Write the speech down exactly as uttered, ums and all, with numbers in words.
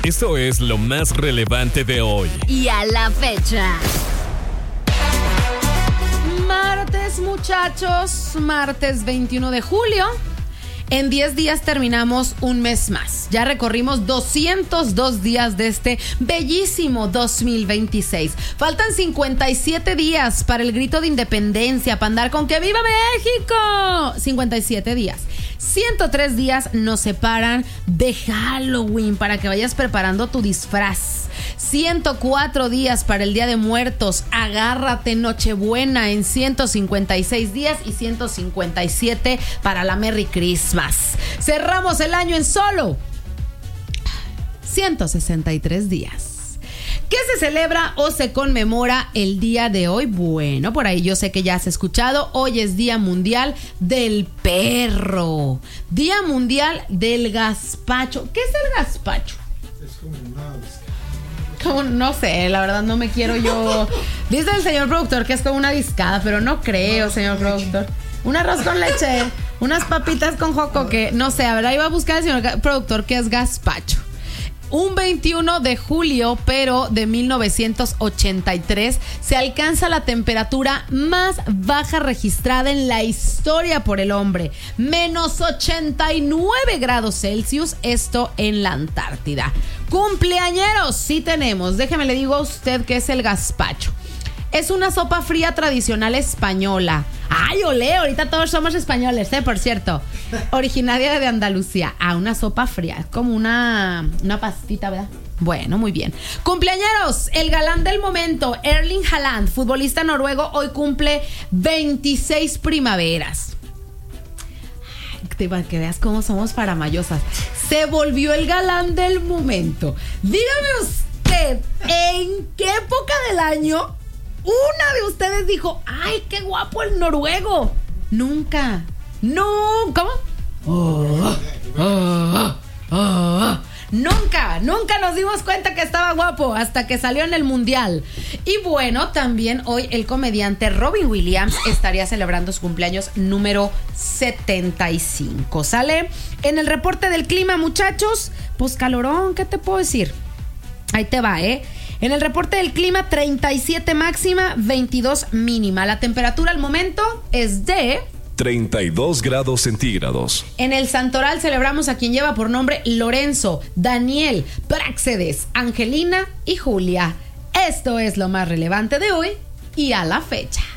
Esto es lo más relevante de hoy y a la fecha. Martes, muchachos, martes veintiuno de julio. En diez días terminamos un mes más. Ya recorrimos doscientos dos días de este bellísimo dos mil veintiséis. Faltan cincuenta y siete días para el grito de independencia, para andar con que ¡viva México! cincuenta y siete días. ciento tres días nos separan de Halloween para que vayas preparando tu disfraz. ciento cuatro días para el Día de Muertos. Agárrate, Nochebuena en ciento cincuenta y seis días y ciento cincuenta y siete para la Merry Christmas. Cerramos el año en solo ciento sesenta y tres días. ¿Qué se celebra o se conmemora el día de hoy? Bueno, por ahí yo sé que ya has escuchado. Hoy es Día Mundial del Perro. Día Mundial del Gazpacho. ¿Qué es el gazpacho? Es como una... Como, no sé, la verdad no me quiero yo... Dice el señor productor que es como una discada, pero no creo, señor productor. Un arroz con leche, unas papitas con jocoque. No sé, a ver, ahí va a buscar el señor productor qué es gazpacho. Un veintiuno de julio, pero de mil novecientos ochenta y tres, se alcanza la temperatura más baja registrada en la historia por el hombre. Menos ochenta y nueve grados Celsius, esto en la Antártida. Cumpleañeros, sí tenemos. Déjeme le digo a usted qué es el gazpacho. Es una sopa fría tradicional española. ¡Ay, olé! Ahorita todos somos españoles, ¿eh? Por cierto. Originaria de Andalucía. Ah, una sopa fría. Es como una, una pastita, ¿verdad? Bueno, muy bien. Cumpleañeros, el galán del momento, Erling Haaland, futbolista noruego, hoy cumple veintiséis primaveras. Ay, para que veas cómo somos paramayosas. Se volvió el galán del momento. Dígame usted, ¿en qué época del año una de ustedes dijo, ay, qué guapo el noruego? Nunca. No. ¿Cómo? Oh, oh, oh. Nunca, nunca nos dimos cuenta que estaba guapo hasta que salió en el mundial. Y bueno, también hoy el comediante Robin Williams estaría celebrando su cumpleaños número setenta y cinco. ¿Sale? En el reporte del clima, muchachos, pues calorón, ¿qué te puedo decir? Ahí te va, ¿eh? En el reporte del clima, treinta y siete máxima, veintidós mínima. La temperatura al momento es de... treinta y dos grados centígrados. En el Santoral celebramos a quien lleva por nombre Lorenzo, Daniel, Práxedes, Angelina y Julia. Esto es lo más relevante de hoy y a la fecha.